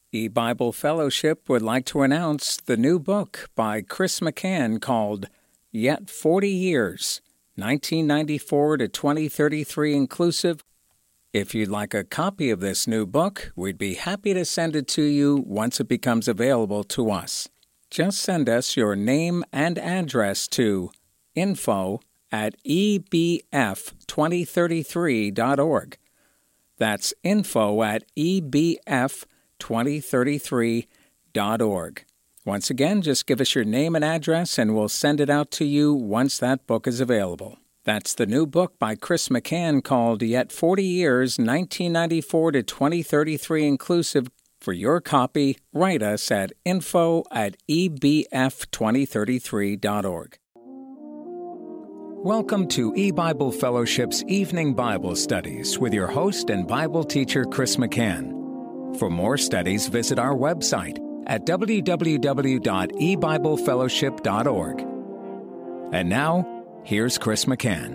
E-Bible Fellowship would like to announce the new book by Chris McCann called Yet 40 Years, 1994 to 2033 Inclusive. If you'd like a copy of this new book, we'd be happy to send it to you once it becomes available to us. Just send us your name and address to info@ebf2033.org. That's info@ebf2033.org. Once again, just give us your name and address and we'll send it out to you once that book is available. That's the new book by Chris McCann called Yet 40 Years, 1994 to 2033 Inclusive. For your copy, write us at info@ebf2033.org. Welcome to E-Bible Fellowship's Evening Bible Studies with your host and Bible teacher, Chris McCann. For more studies, visit our website at www.ebiblefellowship.org. And now, here's Chris McCann.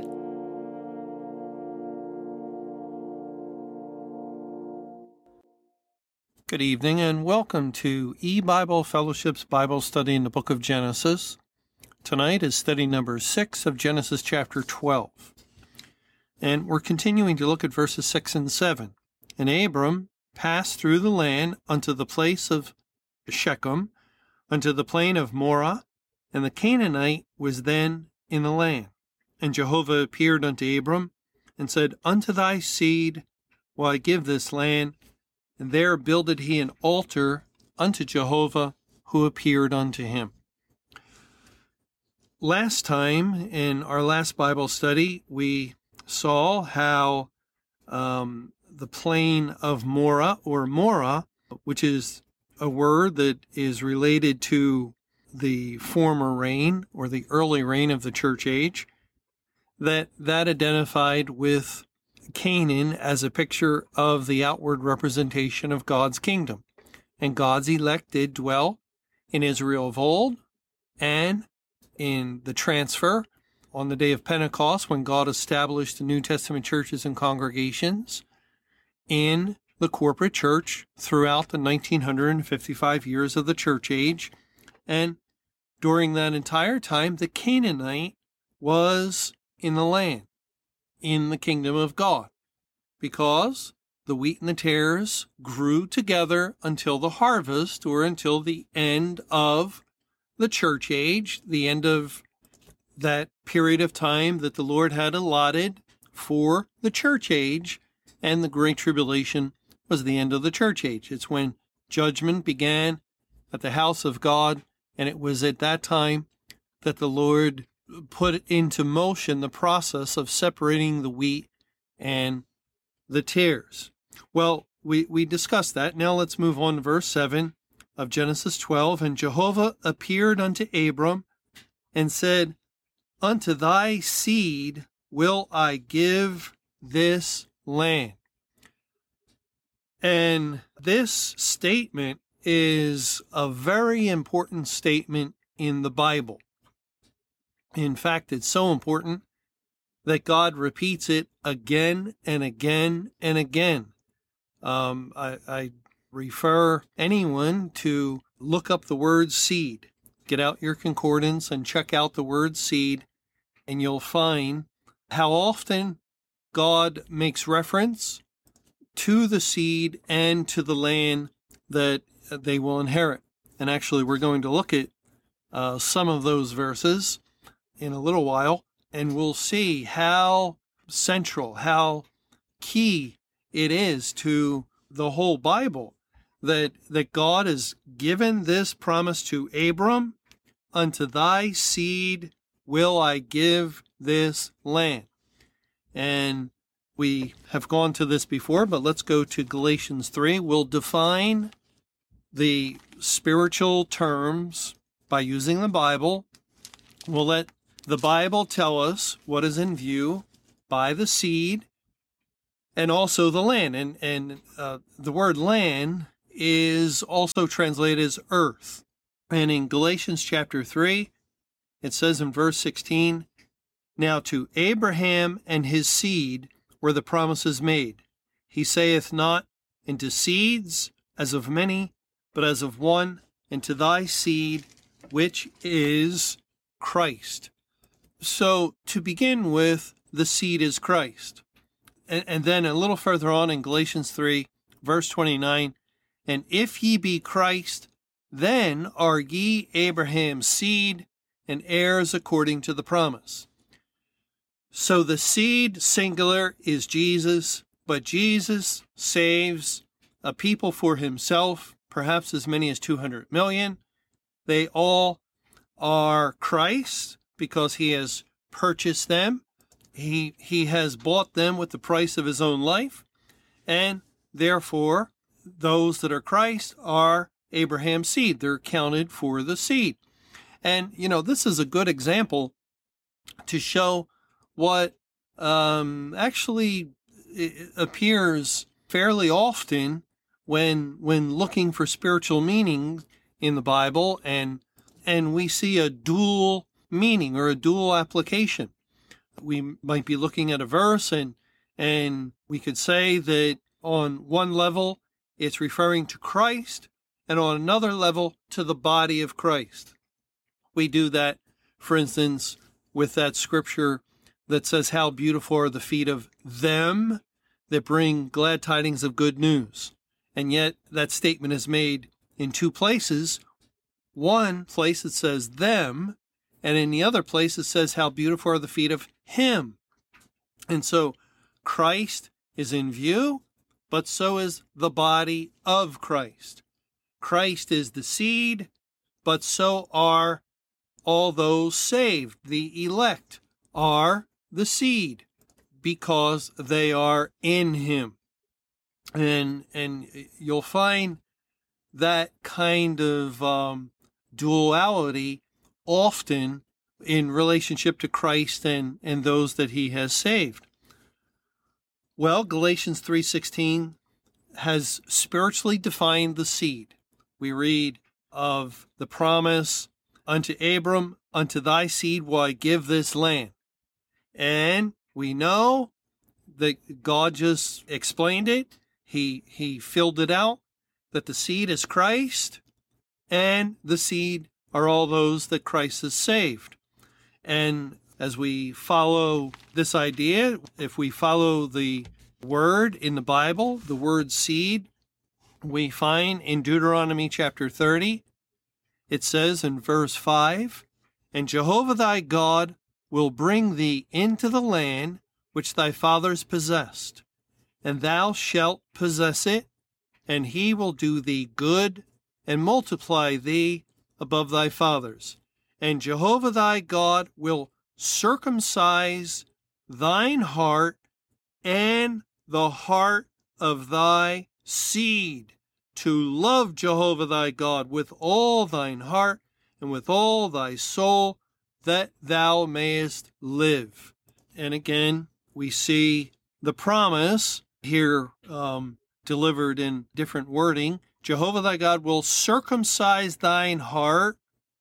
Good evening and welcome to E-Bible Fellowship's Bible study in the book of Genesis. Tonight is study number 6 of Genesis chapter 12. And we're continuing to look at verses 6 and 7. And Abram passed through the land unto the place of Shechem, unto the plain of Moreh, and the Canaanite was then in the land. And Jehovah appeared unto Abram, and said, Unto thy seed will I give this land. And there builded he an altar unto Jehovah, who appeared unto him. Last time, in our last Bible study, we saw how the plain of Moreh, or Moreh, which is a word that is related to the former reign, or the early reign of the church age, that identified with Canaan as a picture of the outward representation of God's kingdom. And God's elect did dwell in Israel of old, and in the transfer on the day of Pentecost, when God established the New Testament churches and congregations in the corporate church throughout the 1955 years of the church age. And during that entire time, the Canaanite was in the land, in the kingdom of God, because the wheat and the tares grew together until the harvest, or until the end of the church age, the end of that period of time that the Lord had allotted for the church age, and the Great Tribulation was the end of the church age. It's when judgment began at the house of God, and it was at that time that the Lord put into motion the process of separating the wheat and the tares. Well, we discussed that. Now let's move on to verse 7 of Genesis 12. And Jehovah appeared unto Abram and said, Unto thy seed will I give this land. And this statement is a very important statement in the Bible. In fact, it's so important that God repeats it again and again and again. I refer anyone to look up the word seed. Get out your concordance and check out the word seed, and you'll find how often God makes reference to the seed and to the land that they will inherit. And actually, we're going to look at some of those verses in a little while, and we'll see how central, how key it is to the whole Bible that God has given this promise to Abram, unto thy seed will I give this land. And we have gone to this before, but let's go to Galatians 3. We'll define the spiritual terms by using the Bible. We'll let the Bible tell us what is in view by the seed and also the land. And the word land is also translated as earth. And in Galatians chapter 3, it says in verse 16, Now to Abraham and his seed were the promises made. He saith not, into seeds as of many, but as of one, and to thy seed, which is Christ. So to begin with, the seed is Christ. And then a little further on in Galatians 3, verse 29, and if ye be Christ, then are ye Abraham's seed and heirs according to the promise. So the seed, singular, is Jesus, but Jesus saves a people for himself, perhaps as many as 200 million. They all are Christ because he has purchased them. He has bought them with the price of his own life, and therefore those that are Christ are Abraham's seed. They're counted for the seed. And, this is a good example to show what actually appears fairly often when looking for spiritual meaning in the Bible, and we see a dual meaning or a dual application. We might be looking at a verse and we could say that on one level it's referring to Christ, and on another level to the body of Christ. We do that, for instance, with that scripture that says, how beautiful are the feet of them that bring glad tidings of good news. And yet that statement is made in two places. One place it says them, and in the other place it says, how beautiful are the feet of him. And so Christ is in view, but so is the body of Christ. Christ is the seed, but so are all those saved. The elect are the seed because they are in him. And you'll find that kind of duality often in relationship to Christ and those that he has saved. Well, Galatians 3:16 has spiritually defined the seed. We read of the promise, unto Abram, unto thy seed will I give this land. And we know that God just explained it. He filled it out, that the seed is Christ, and the seed are all those that Christ has saved. And as we follow this idea, if we follow the word in the Bible, the word seed, we find in Deuteronomy chapter 30, it says in verse 5, and Jehovah thy God will bring thee into the land which thy fathers possessed, and thou shalt possess it, and he will do thee good and multiply thee above thy fathers. And Jehovah thy God will circumcise thine heart and the heart of thy seed, to love Jehovah thy God with all thine heart and with all thy soul, that thou mayest live. And again, we see the promise here delivered in different wording. Jehovah thy God will circumcise thine heart.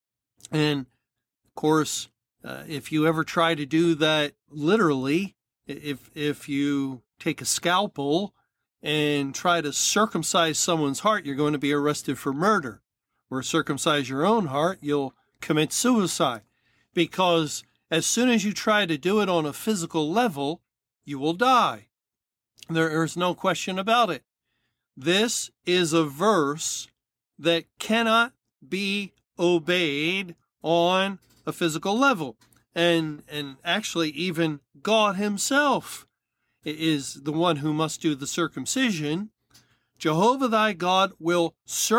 And of course, if you ever try to do that literally, if you take a scalpel and try to circumcise someone's heart, you're going to be arrested for murder. Or circumcise your own heart, you'll commit suicide. Because as soon as you try to do it on a physical level, you will die. There's no question about it. This is a verse that cannot be obeyed on a physical level. And actually even God himself is the one who must do the circumcision. Jehovah thy God will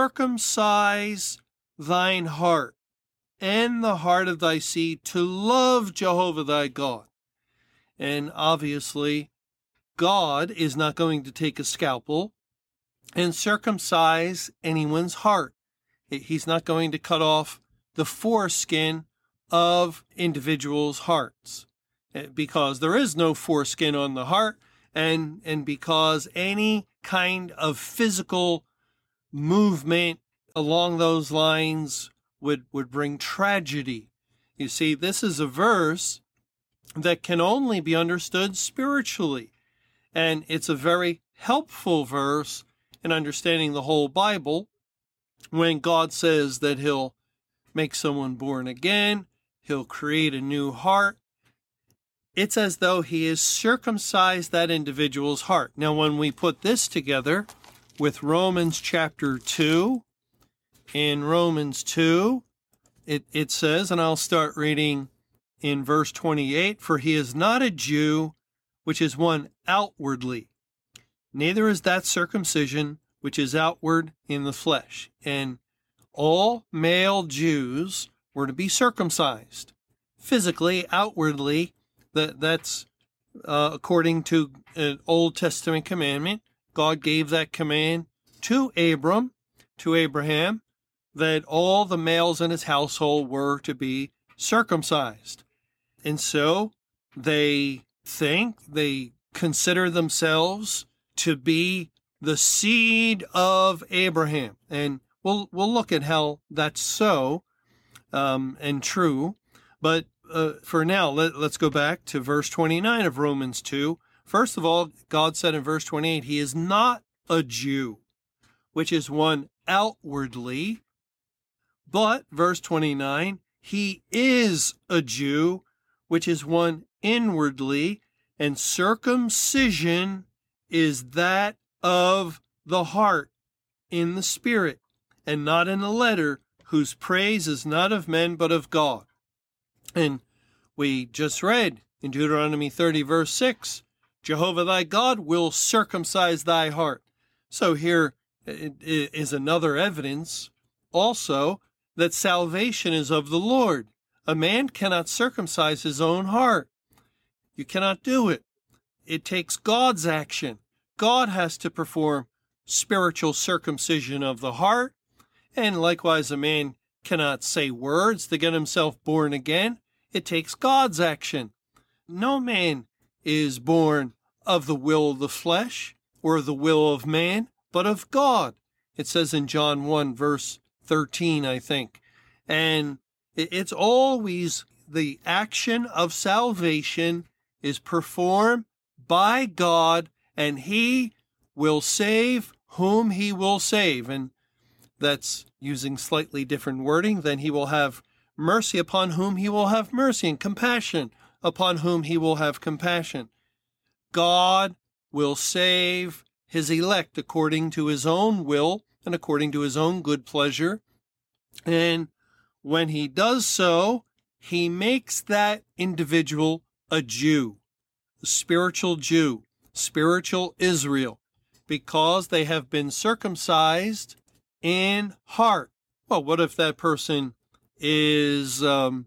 circumcise thine heart and the heart of thy seed to love Jehovah thy God. And obviously, God is not going to take a scalpel and circumcise anyone's heart. He's not going to cut off the foreskin of individuals' hearts, because there is no foreskin on the heart, and because any kind of physical movement along those lines would bring tragedy. You see, this is a verse that can only be understood spiritually, and it's a very helpful verse in understanding the whole Bible, when God says that he'll make someone born again, he'll create a new heart, it's as though he has circumcised that individual's heart. Now, when we put this together with Romans chapter 2, in Romans 2, it says, and I'll start reading in verse 28, "For he is not a Jew, which is one outwardly, neither is that circumcision, which is outward in the flesh." And all male Jews were to be circumcised physically, outwardly. That's according to an Old Testament commandment. God gave that command to Abraham, that all the males in his household were to be circumcised. And so they consider themselves to be the seed of Abraham. And we'll look at how that's so and true. But for now, let's go back to verse 29 of Romans 2. First of all, God said in verse 28, he is not a Jew, which is one outwardly, but, verse 29, he is a Jew, which is one inwardly, and circumcision is that of the heart in the spirit, and not in the letter, whose praise is not of men, but of God. And we just read in Deuteronomy 30, verse 6, Jehovah thy God will circumcise thy heart. So here is another evidence also that salvation is of the Lord. A man cannot circumcise his own heart. You cannot do it. It takes God's action. God has to perform spiritual circumcision of the heart. And likewise, a man cannot say words to get himself born again. It takes God's action. No man is born of the will of the flesh or the will of man, but of God. It says in John 1, verse 13, I think. And it's always the action of salvation is performed by God, and he will save whom he will save. And that's using slightly different wording. Then he will have mercy upon whom he will have mercy, and compassion upon whom he will have compassion. God will save his elect according to his own will and according to his own good pleasure. And when he does so, he makes that individual a Jew, a spiritual Jew, spiritual Israel, because they have been circumcised in heart. Well, what if that person is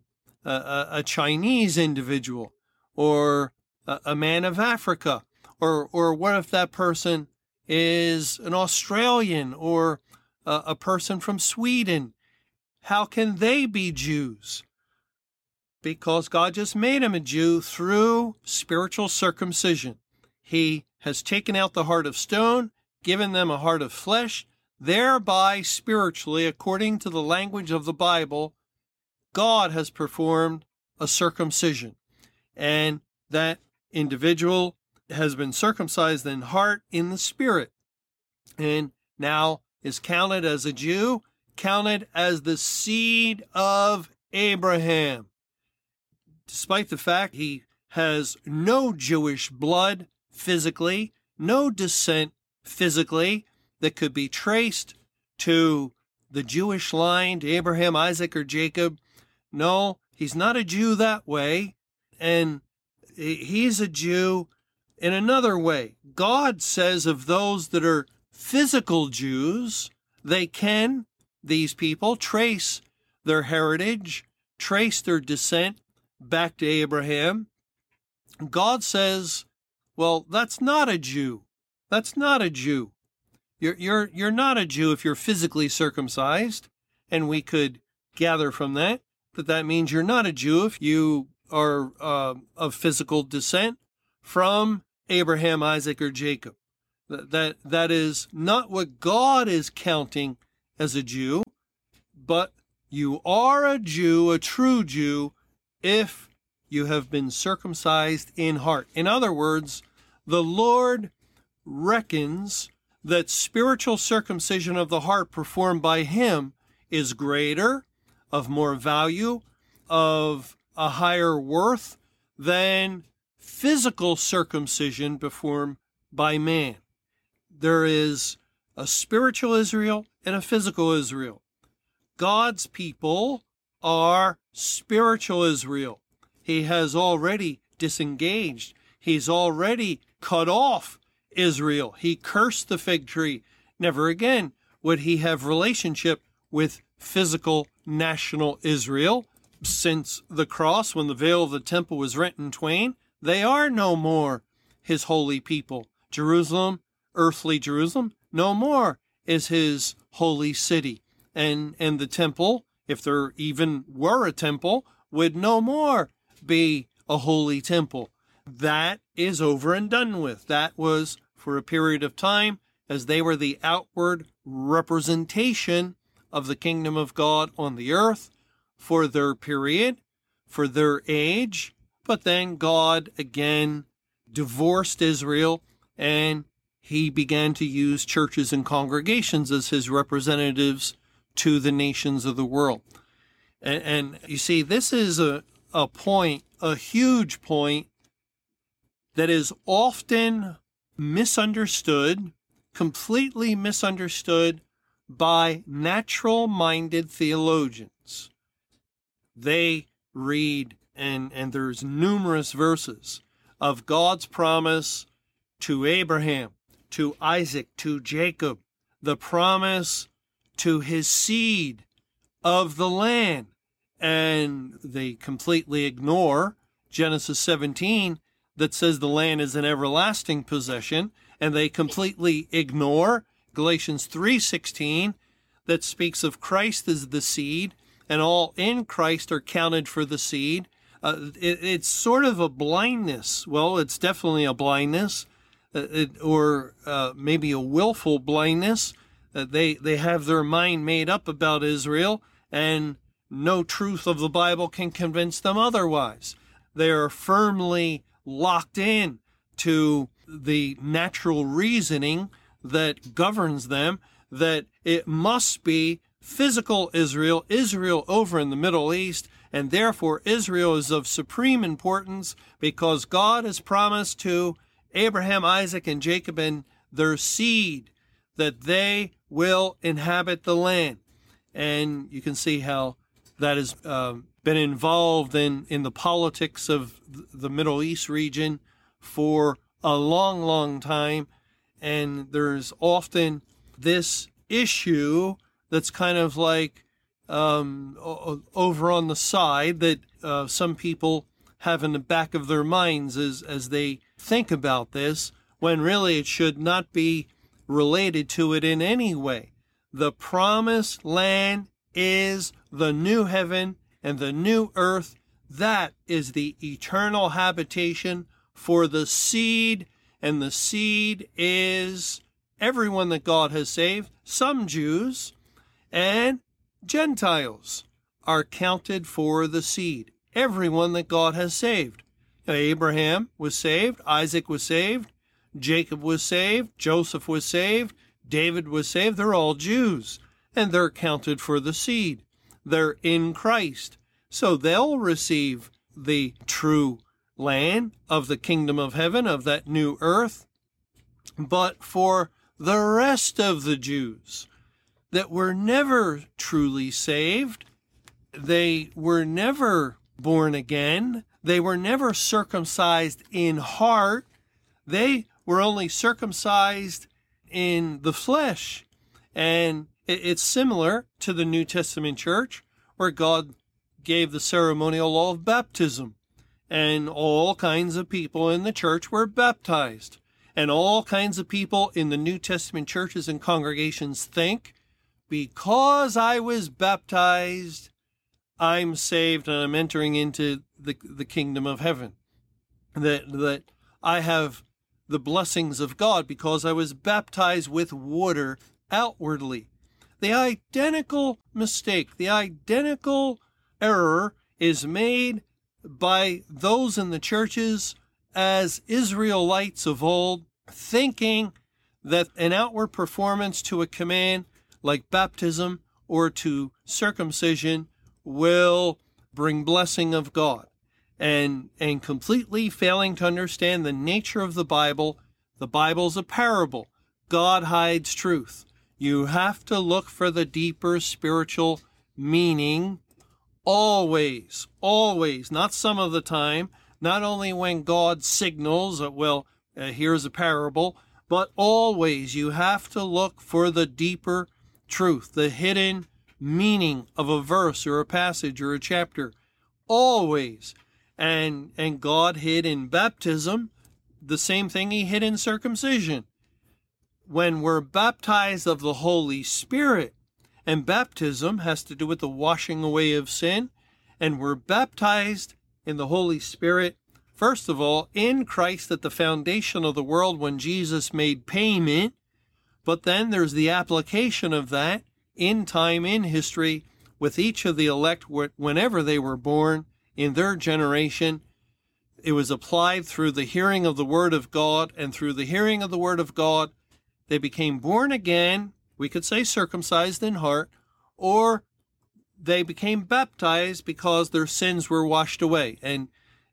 a Chinese individual, or a man of Africa, or what if that person is an Australian, or a person from Sweden? How can they be Jews? Because God just made him a Jew through spiritual circumcision. He has taken out the heart of stone, given them a heart of flesh, thereby spiritually, according to the language of the Bible, God has performed a circumcision. And that individual has been circumcised in heart, in the spirit, and now is counted as a Jew, counted as the seed of Abraham. Despite the fact he has no Jewish blood physically, no descent physically that could be traced to the Jewish line, to Abraham, Isaac, or Jacob. No, he's not a Jew that way, and he's a Jew in another way. God says of those that are physical Jews, these people, trace their heritage, trace their descent back to Abraham. God says, well, that's not a Jew. That's not a Jew. You're not a Jew if you're physically circumcised, and we could gather from that that means you're not a Jew if you are of physical descent from Abraham, Isaac, or Jacob. That is not what God is counting as a Jew, but you are a Jew, a true Jew, if you have been circumcised in heart. In other words, the Lord reckons that spiritual circumcision of the heart performed by him is greater, of more value, of a higher worth than physical circumcision performed by man. There is a spiritual Israel and a physical Israel. God's people are spiritual Israel. He has already disengaged. He's already cut off Israel. He cursed the fig tree. Never again would he have relationship with physical national Israel. Since the cross, when the veil of the temple was rent in twain, they are no more his holy people. Jerusalem, earthly Jerusalem, no more is his holy city. And the temple, if there even were a temple, would no more be a holy temple. That is over and done with. That was for a period of time, as they were the outward representation of the kingdom of God on the earth for their period, for their age. But then God again divorced Israel, and he began to use churches and congregations as his representatives to the nations of the world. And you see, this is a point, a huge point, that is often misunderstood, completely misunderstood by natural-minded theologians. They read, and there's numerous verses of God's promise to Abraham, to Isaac, to Jacob, the promise to his seed of the land. And they completely ignore Genesis 17 that says the land is an everlasting possession, and they completely ignore Galatians 3:16 that speaks of Christ as the seed, and all in Christ are counted for the seed. It's sort of a blindness. Well, it's definitely a blindness, or maybe a willful blindness. They have their mind made up about Israel, and no truth of the Bible can convince them otherwise. They are firmly locked in to the natural reasoning that governs them, that it must be physical Israel, Israel over in the Middle East, and therefore Israel is of supreme importance because God has promised to Abraham, Isaac, and Jacob and their seed that they will inhabit the land. And you can see how that has been involved in the politics of the Middle East region for a long, long time. And there's often this issue that's kind of like over on the side that some people have in the back of their minds as they think about this, when really it should not be related to it in any way. The promised land is the new heaven and the new earth. That is the eternal habitation for the seed, and the seed is everyone that God has saved. Some Jews and Gentiles are counted for the seed. Everyone that God has saved. Abraham was saved, Isaac was saved, Jacob was saved, Joseph was saved, David was saved. They're all Jews, and they're counted for the seed. They're in Christ, so they'll receive the true land of the kingdom of heaven, of that new earth. But for the rest of the Jews that were never truly saved, they were never born again, they were never circumcised in heart, they were only circumcised in the flesh. And it's similar to the New Testament church, where God gave the ceremonial law of baptism, and all kinds of people in the church were baptized. And all kinds of people in the New Testament churches and congregations think, because I was baptized, I'm saved and I'm entering into the kingdom of heaven. That I have the blessings of God because I was baptized with water outwardly. The identical mistake, the identical error is made by those in the churches as Israelites of old, thinking that an outward performance to a command like baptism or to circumcision will bring blessing of God, and completely failing to understand the nature of the Bible's a parable. God hides truth. You have to look for the deeper spiritual meaning always, not some of the time, not only when God signals, here's a parable, but always you have to look for the deeper truth, the hidden meaning of a verse or a passage or a chapter. Always. And God hid in baptism the same thing he hid in circumcision. When we're baptized of the Holy Spirit, and baptism has to do with the washing away of sin, and we're baptized in the Holy Spirit, first of all, in Christ at the foundation of the world when Jesus made payment, but then there's the application of that in time, in history, with each of the elect whenever they were born in their generation. It was applied through the hearing of the Word of God, and through the hearing of the Word of God, they became born again, we could say circumcised in heart, or they became baptized because their sins were washed away. And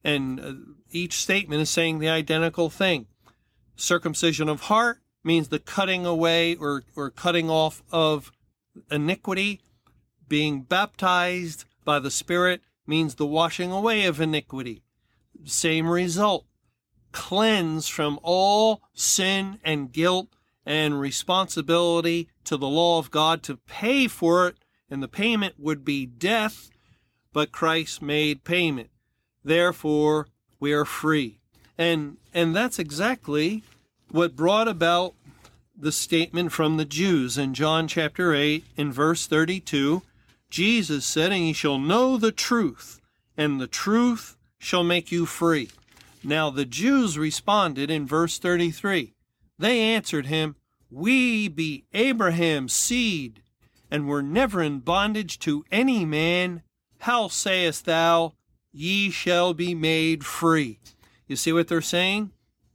each statement is saying the identical thing. Circumcision of heart means the cutting away or cutting off of iniquity. Being baptized by the Spirit means the washing away of iniquity. Same result. Cleanse from all sin and guilt and responsibility to the law of God to pay for it, and the payment would be death, but Christ made payment. Therefore, we are free. And that's exactly what brought about the statement from the Jews in John chapter 8 in verse 32. Jesus said, "And ye shall know the truth, and the truth shall make you free." Now the Jews responded in verse 33. They answered him, "We be Abraham's seed, and were never in bondage to any man. How sayest thou, ye shall be made free?" You see what they're saying?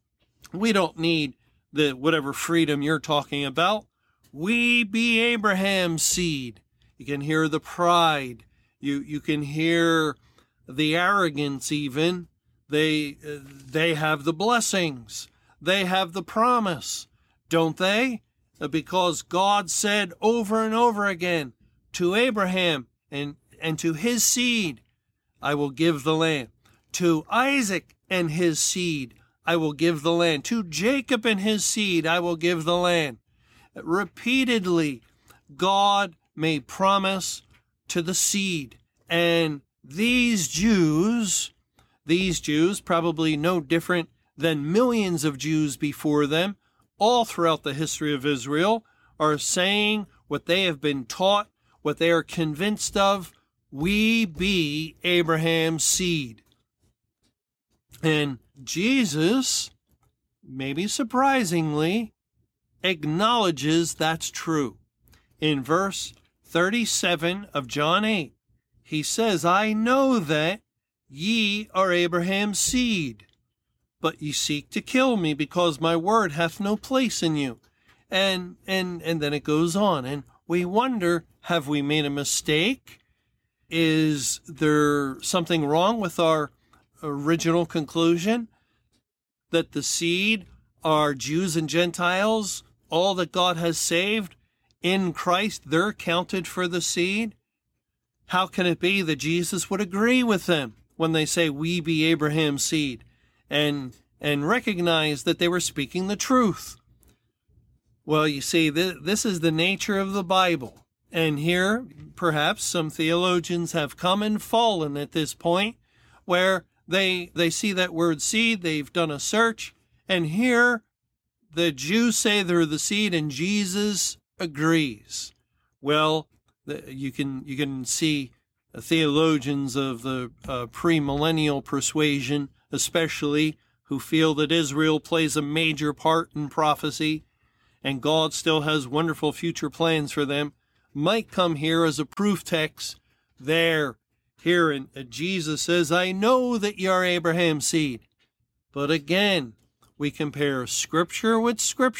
We don't need whatever freedom you're talking about. We be Abraham's seed. You can hear the pride. You can hear the arrogance even. They have the blessings. They have the promise, don't they? Because God said over and over again to Abraham and to his seed, I will give the land. To Isaac and his seed, I will give the land. To Jacob and his seed, I will give the land. Repeatedly, God made promise to the seed. And these Jews, probably no different than millions of Jews before them, all throughout the history of Israel, are saying what they have been taught, what they are convinced of. We be Abraham's seed. And Jesus, maybe surprisingly, acknowledges that's true. In verse 37 of John 8, he says, "I know that ye are Abraham's seed, but ye seek to kill me, because my word hath no place in you." And then it goes on, and we wonder, have we made a mistake? Is there something wrong with our original conclusion that the seed are Jews and Gentiles, all that God has saved in Christ, they're counted for the seed? How can it be that Jesus would agree with them when they say, "We be Abraham's seed," and recognize that they were speaking the truth? Well, you see, this is the nature of the Bible. And here, perhaps some theologians have come and fallen at this point where they see that word seed, they've done a search, and here the Jews say they're the seed and Jesus agrees. Well, you can see theologians of the premillennial persuasion, especially, who feel that Israel plays a major part in prophecy and God still has wonderful future plans for them, might come here as a proof text there. Here, and Jesus says, "I know that ye are Abraham's seed." But again, we compare Scripture with Scripture.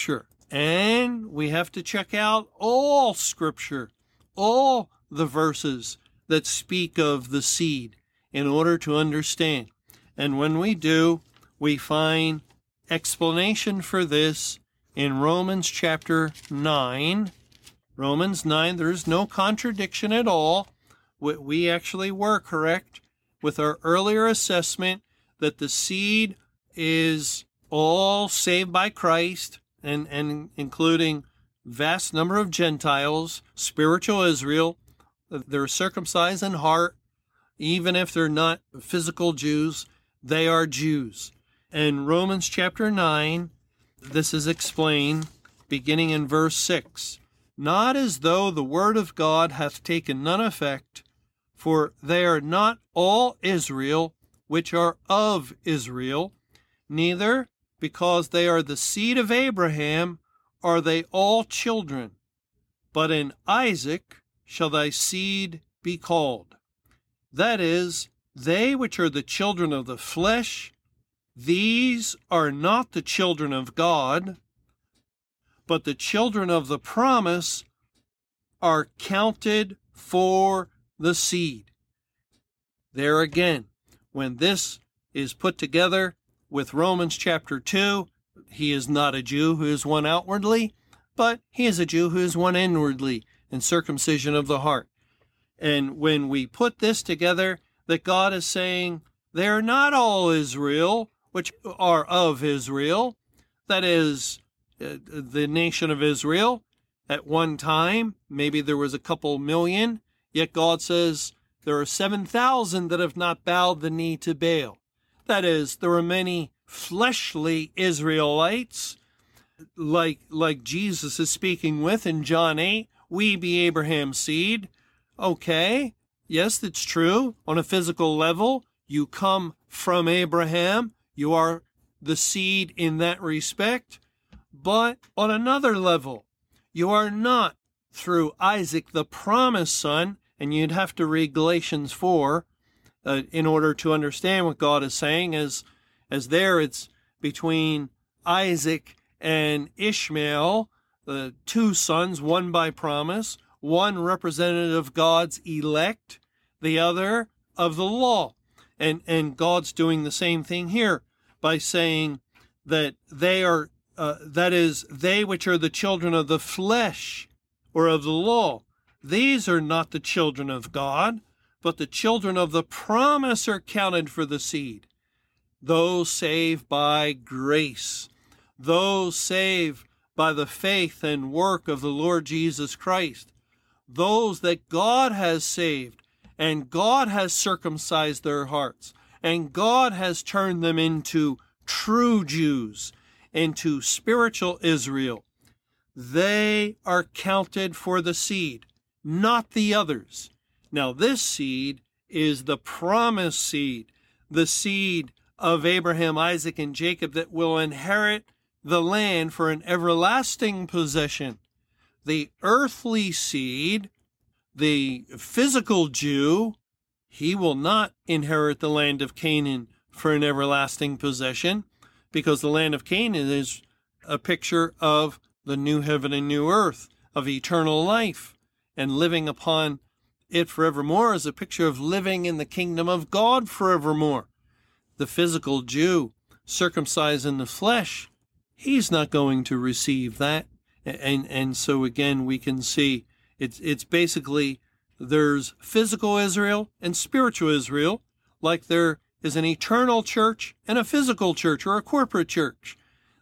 And we have to check out all Scripture, all the verses that speak of the seed in order to understand. And when we do, we find explanation for this in Romans chapter 9. Romans 9, there's no contradiction at all. We actually were correct with our earlier assessment that the seed is all saved by Christ, and including vast number of Gentiles, spiritual Israel. They're circumcised in heart. Even if they're not physical Jews, they are Jews. In Romans chapter 9, this is explained beginning in verse 6. Not as though the word of God hath taken none effect, for they are not all Israel which are of Israel, neither because they are the seed of Abraham are they all children. But in Isaac shall thy seed be called. That is, they which are the children of the flesh, these are not the children of God, but the children of the promise are counted for the seed. There again, when this is put together with Romans chapter 2, he is not a Jew who is one outwardly, but he is a Jew who is one inwardly, in circumcision of the heart. And when we put this together, that God is saying, they are not all Israel, which are of Israel, that is, the nation of Israel. At one time, maybe there was a couple million, yet God says there are 7,000 that have not bowed the knee to Baal. That is, there are many fleshly Israelites, like Jesus is speaking with in John 8, we be Abraham's seed. Okay, yes, it's true. On a physical level, you come from Abraham. You are the seed in that respect. But on another level, you are not through Isaac, the promised son, and you'd have to read Galatians 4 in order to understand what God is saying, as there it's between Isaac and Ishmael, the two sons, one by promise, one representative of God's elect, the other of the law. And God's doing the same thing here by saying that they are, that is, they which are the children of the flesh or of the law, these are not the children of God, but the children of the promise are counted for the seed. Those saved by grace, those saved by the faith and work of the Lord Jesus Christ, those that God has saved, and God has circumcised their hearts, and God has turned them into true Jews, into spiritual Israel. They are counted for the seed, not the others. Now, this seed is the promised seed, the seed of Abraham, Isaac, and Jacob that will inherit the land for an everlasting possession. The earthly seed, the physical Jew, he will not inherit the land of Canaan for an everlasting possession, because the land of Canaan is a picture of the new heaven and new earth, of eternal life, and living upon it forevermore is a picture of living in the kingdom of God forevermore. The physical Jew, circumcised in the flesh, he's not going to receive that. And so again, we can see it's basically there's physical Israel and spiritual Israel, like there is an eternal church and a physical church or a corporate church.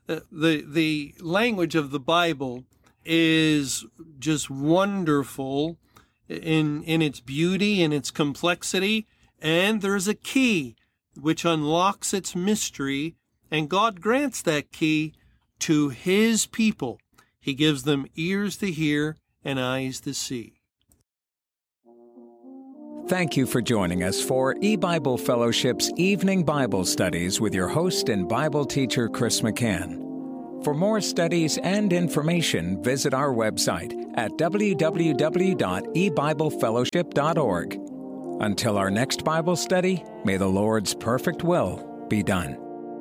The language of the Bible is just wonderful in its beauty and its complexity, and there's a key which unlocks its mystery, and God grants that key to his people. He gives them ears to hear and eyes to see. Thank you for joining us for eBible Fellowship's Evening Bible Studies with your host and Bible teacher, Chris McCann. For more studies and information, visit our website at www.ebiblefellowship.org. Until our next Bible study, may the Lord's perfect will be done.